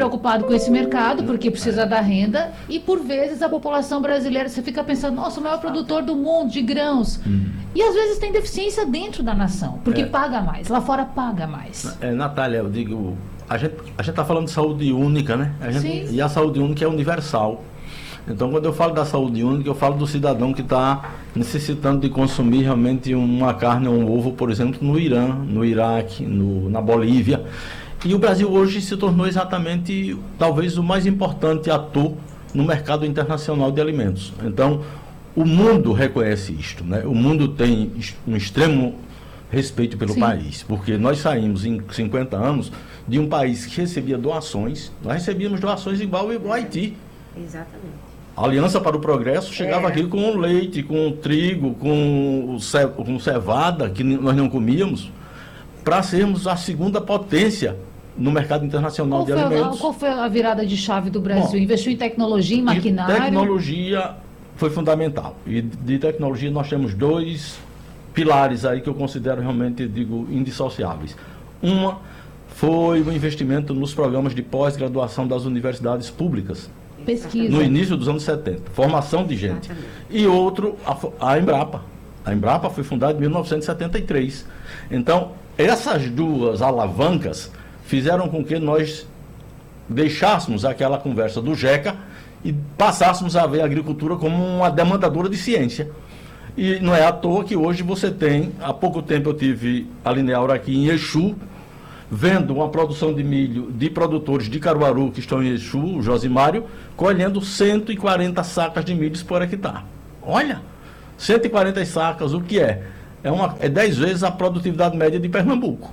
preocupado com esse mercado, porque precisa da renda, e por vezes a população brasileira, você fica pensando, nossa, o maior produtor do mundo de grãos. E às vezes tem deficiência dentro da nação, porque paga mais, lá fora paga mais. Natália, eu digo, a gente está falando de saúde única, né? Sim. E a saúde única é universal. Então, quando eu falo da saúde única, eu falo do cidadão que está necessitando de consumir realmente uma carne ou um ovo, por exemplo, no Irã, no Iraque, na Bolívia. E o Brasil hoje se tornou exatamente, talvez, o mais importante ator no mercado internacional de alimentos. Então, o mundo reconhece isto, né? O mundo tem um extremo respeito pelo país, porque nós saímos em 50 anos de um país que recebia doações, nós recebíamos doações igual ao Haiti. Exatamente. A Aliança para o Progresso chegava aqui com leite, com trigo, com cevada, que nós não comíamos, para sermos a segunda potência no mercado internacional de alimentos. Qual foi a virada de chave do Brasil? Investiu em tecnologia, em maquinário? Tecnologia foi fundamental. E de tecnologia nós temos dois pilares aí que eu considero realmente, indissociáveis. Uma foi o investimento nos programas de pós-graduação das universidades públicas. Pesquisa. No início dos anos 70, formação de gente. Exatamente. E outro, a Embrapa. A Embrapa foi fundada em 1973. Então, essas duas alavancas fizeram com que nós deixássemos aquela conversa do JECA e passássemos a ver a agricultura como uma demandadora de ciência. E não é à toa que hoje você tem, há pouco tempo eu tive a Lineaura aqui em Exu, vendo uma produção de milho de produtores de Caruaru que estão em Exu, o Josimário, colhendo 140 sacas de milho por hectare. Olha, 140 sacas, o que é? É 10 vezes a produtividade média de Pernambuco.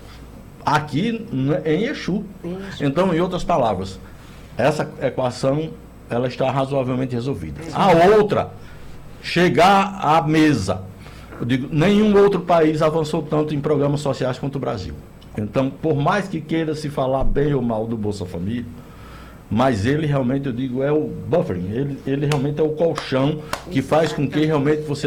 Aqui em Exu. Então, em outras palavras, essa equação ela está razoavelmente resolvida. A outra, chegar à mesa. Eu digo, nenhum outro país avançou tanto em programas sociais quanto o Brasil. Então, por mais que queira se falar bem ou mal do Bolsa Família, mas ele realmente, eu digo, é o buffering, ele realmente é o colchão que faz com que realmente você